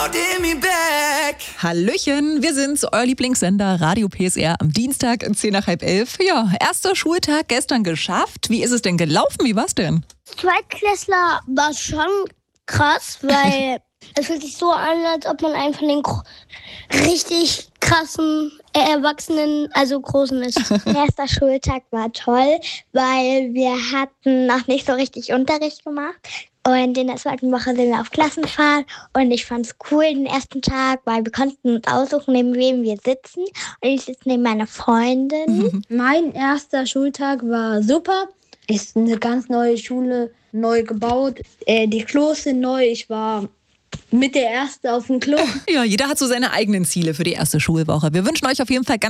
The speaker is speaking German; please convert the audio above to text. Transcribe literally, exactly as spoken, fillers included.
Hallöchen, wir sind's, euer Lieblingssender Radio P S R am Dienstag um zehn nach halb elf. Ja, erster Schultag gestern geschafft. Wie ist es denn gelaufen? Wie war's denn? Zweitklässler war schon krass, weil es fühlt sich so an, als ob man einen von den gro- richtig krassen äh, Erwachsenen, also Großen ist. Erster Schultag war toll, weil wir hatten noch nicht so richtig Unterricht gemacht. Und in der zweiten Woche sind wir auf Klassenfahrt und ich fand es cool den ersten Tag, weil wir konnten uns aussuchen, neben wem wir sitzen. Und ich sitze neben meiner Freundin. Mein erster Schultag war super. Ist eine ganz neue Schule, neu gebaut. Äh, die Klos sind neu. Ich war mit der Erste auf dem Klo. Ja, jeder hat so seine eigenen Ziele für die erste Schulwoche. Wir wünschen euch auf jeden Fall ganz